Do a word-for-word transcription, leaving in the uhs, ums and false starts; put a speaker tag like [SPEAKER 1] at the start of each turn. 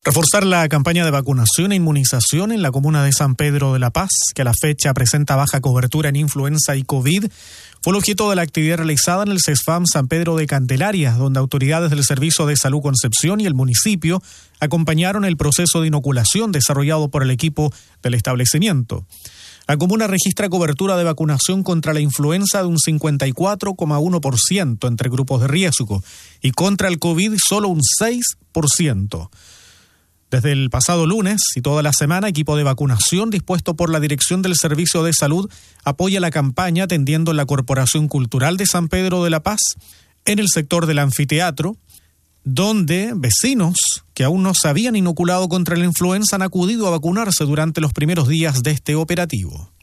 [SPEAKER 1] Reforzar la campaña de vacunación e inmunización en la comuna de San Pedro de la Paz, que a la fecha presenta baja cobertura en influenza y COVID, fue el objeto de la actividad realizada en el CESFAM San Pedro de Candelaria, donde autoridades del Servicio de Salud Concepción y el municipio acompañaron el proceso de inoculación desarrollado por el equipo del establecimiento. La comuna registra cobertura de vacunación contra la influenza de un cincuenta y cuatro coma uno por ciento entre grupos de riesgo y contra el COVID solo un seis por ciento. Desde el pasado lunes y toda la semana, equipo de vacunación dispuesto por la Dirección del Servicio de Salud apoya la campaña atendiendo en la Corporación Cultural de San Pedro de la Paz, en el sector del anfiteatro, donde vecinos que aún no se habían inoculado contra la influenza han acudido a vacunarse durante los primeros días de este operativo.